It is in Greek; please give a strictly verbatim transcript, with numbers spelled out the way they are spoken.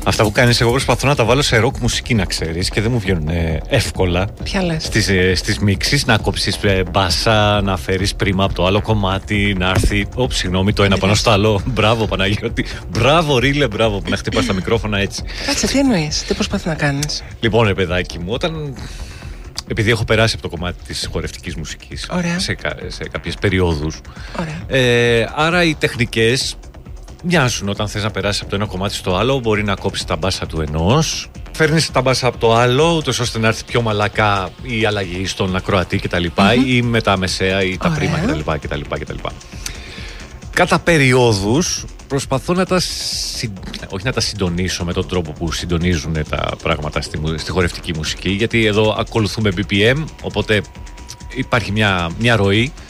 Αυτά που κάνεις, εγώ προσπαθώ να τα βάλω σε ροκ μουσική, να ξέρεις, και δεν μου βγαίνουν ε, εύκολα. Ποια λες? Στις, ε, στις μίξεις, να κόψεις ε, μπάσα, να φέρεις πρίμα από το άλλο κομμάτι, να έρθει. Ωπ, συγγνώμη, το ένα πάνω στο άλλο. Μπράβο, Παναγιώτη. Μπράβο, Ρίλε, μπράβο που να χτυπάς τα μικρόφωνα έτσι. Κάτσε, τι εννοείς, τι προσπαθείς να κάνεις? Λοιπόν, ρε παιδάκι μου, όταν. Επειδή έχω περάσει από το κομμάτι της χορευτικής μουσικής σε, σε κάποιες περιόδους. Ε, άρα οι τεχνικές μοιάζουν. Όταν θες να περάσεις από το ένα κομμάτι στο άλλο, μπορεί να κόψεις τα μπάσα του ενός, φέρνεις τα μπάσα από το άλλο, ούτως ώστε να έρθει πιο μαλακά η αλλαγή στον ακροατή κτλ. Mm-hmm. Ή με τα μεσαία ή τα πρίμα κτλ. κτλ. Κατά περιόδους προσπαθώ να τα, συ... όχι να τα συντονίσω με τον τρόπο που συντονίζουν τα πράγματα στη, στη χορευτική μουσική, γιατί εδώ ακολουθούμε μπι πι εμ, οπότε υπάρχει μια, μια ροή